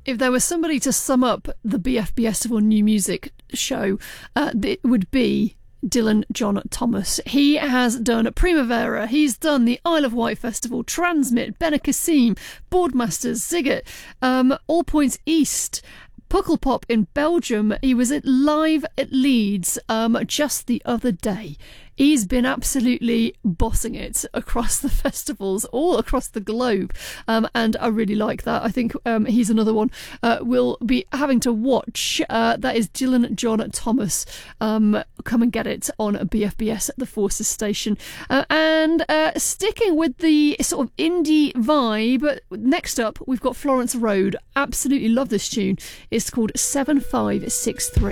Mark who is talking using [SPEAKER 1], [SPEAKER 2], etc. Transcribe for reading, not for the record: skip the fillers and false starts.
[SPEAKER 1] If there was somebody to sum up the BFBS Festival New Music show, it would be Dylan John Thomas. He has done Primavera, he's done the Isle of Wight Festival, Transmit, Benicassim, Boardmasters, Ziggett, All Points East, Pukkelpop in Belgium. He was live at Leeds just the other day. He's been absolutely bossing it across the festivals all across the globe, and I really like that. I think he's another one we'll be having to watch. That is Dylan John Thomas. Come and get it on BFBS at the Forces Station. And sticking with the sort of indie vibe, next up we've got Florence Road. Absolutely love this tune. It's called 7563.